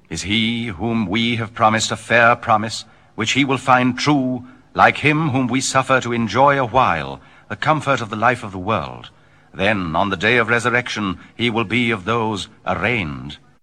Is he whom we have promised a fair promise, which he will find true, like him whom we suffer to enjoy a while the comfort of the life of the world. Then, on the day of resurrection, he will be of those arraigned.